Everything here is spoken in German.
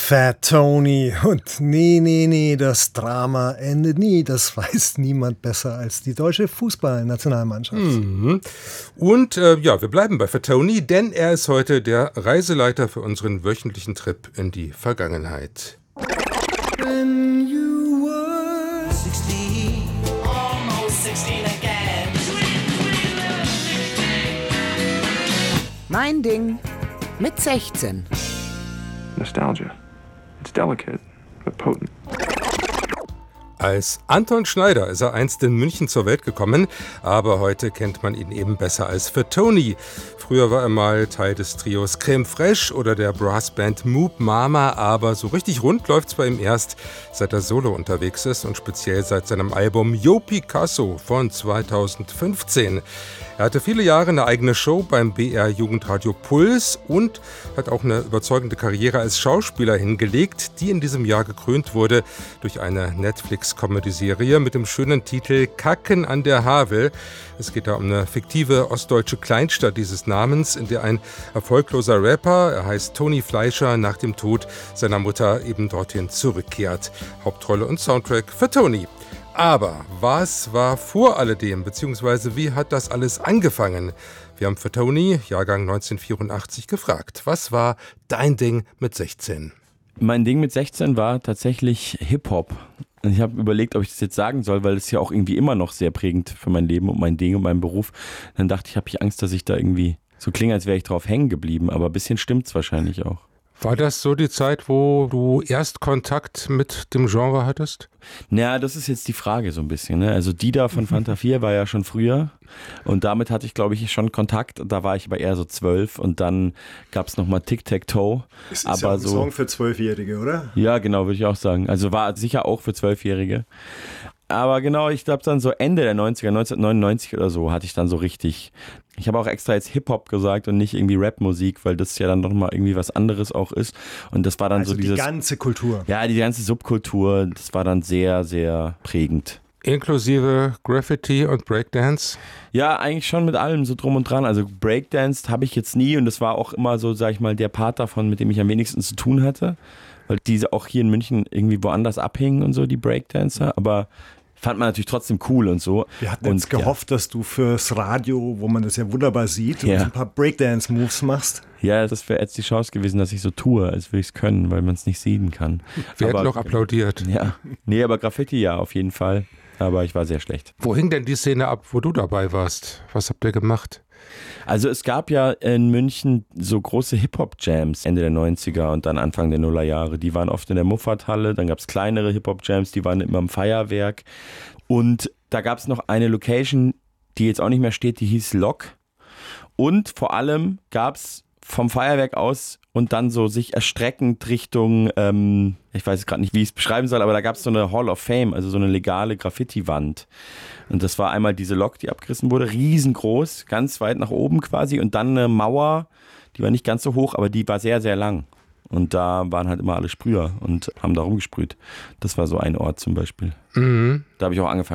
Fat Tony. Und nee, das Drama endet nie. Das weiß niemand besser als die deutsche Fußballnationalmannschaft. Mhm. Und wir bleiben bei Fat Tony, denn er ist heute der Reiseleiter für unseren wöchentlichen Trip in die Vergangenheit. When you were 16, almost 16 again. Mein Ding mit 16. Nostalgia. It's delicate, but potent. Als Anton Schneider ist er einst in München zur Welt gekommen, aber heute kennt man ihn eben besser als Fat Tony. Früher war er mal Teil des Trios Crème Fraîche oder der Brassband Moop Mama, aber so richtig rund läuft's bei ihm erst, seit er solo unterwegs ist und speziell seit seinem Album Yo Picasso von 2015. Er hatte viele Jahre eine eigene Show beim BR Jugendradio Puls und hat auch eine überzeugende Karriere als Schauspieler hingelegt, die in diesem Jahr gekrönt wurde durch eine Netflix-Comedy-Serie mit dem schönen Titel Kacken an der Havel. Es geht da um eine fiktive ostdeutsche Kleinstadt dieses Namens, in der ein erfolgloser Rapper, er heißt Toni Fleischer, nach dem Tod seiner Mutter eben dorthin zurückkehrt. Hauptrolle und Soundtrack für Toni. Aber was war vor alledem, beziehungsweise wie hat das alles angefangen? Wir haben für Toni, Jahrgang 1984, gefragt. Was war dein Ding mit 16? Mein Ding mit 16 war tatsächlich Hip-Hop. Ich habe überlegt, ob ich das jetzt sagen soll, weil es ja auch irgendwie immer noch sehr prägend für mein Leben und mein Ding und meinen Beruf. Dann dachte ich, habe ich Angst, dass ich da irgendwie so klinge, als wäre ich drauf hängen geblieben. Aber ein bisschen stimmt's wahrscheinlich auch. War das so die Zeit, wo du erst Kontakt mit dem Genre hattest? Naja, das ist jetzt die Frage so ein bisschen. Ne? Also Dida von Fanta 4 war ja schon früher und damit hatte ich, glaube ich, schon Kontakt. Da war ich aber eher so 12 und dann gab es nochmal Tic-Tac-Toe. Ist aber ja ein so, Song für 12-Jährige, oder? Ja, genau, würde ich auch sagen. Also war sicher auch für 12-Jährige. Aber genau, ich glaube dann so Ende der 90er, 1999 oder so, hatte ich dann so richtig. Ich habe auch extra jetzt Hip-Hop gesagt und nicht irgendwie Rap-Musik, weil das ja dann doch mal irgendwie was anderes auch ist. Und das war dann Also so dieses... die ganze Kultur. Ja, die ganze Subkultur, das war dann sehr, sehr prägend. Inklusive Graffiti und Breakdance? Ja, eigentlich schon mit allem so drum und dran. Also Breakdance habe ich jetzt nie und das war auch immer so, sag ich mal, der Part davon, mit dem ich am wenigsten zu tun hatte. Weil diese auch hier in München irgendwie woanders abhängen und so, die Breakdancer. Aber fand man natürlich trotzdem cool und so. Wir hatten jetzt gehofft, dass du fürs Radio, wo man das ja wunderbar sieht, und ein paar Breakdance-Moves machst. Ja, das wäre jetzt die Chance gewesen, dass ich so tue, als würde ich es können, weil man es nicht sehen kann. Wir hätten noch applaudiert. Ja, nee, aber Graffiti ja, auf jeden Fall. Aber ich war sehr schlecht. Wo hing denn die Szene ab, wo du dabei warst? Was habt ihr gemacht? Also es gab ja in München so große Hip-Hop-Jams Ende der 90er und dann Anfang der Nullerjahre. Die waren oft in der Muffathalle, dann gab es kleinere Hip-Hop-Jams, die waren immer im Feuerwerk. Und da gab es noch eine Location, die jetzt auch nicht mehr steht, die hieß Lok. Und vor allem gab es vom Feuerwerk aus und dann so sich erstreckend Richtung, ich weiß gerade nicht, wie ich es beschreiben soll, aber da gab es so eine Hall of Fame, also so eine legale Graffiti-Wand. Und das war einmal diese Lok, die abgerissen wurde, riesengroß, ganz weit nach oben quasi und dann eine Mauer, die war nicht ganz so hoch, aber die war sehr, sehr lang. Und da waren halt immer alle Sprüher und haben da rumgesprüht. Das war so ein Ort zum Beispiel. Mhm. Da habe ich auch angefangen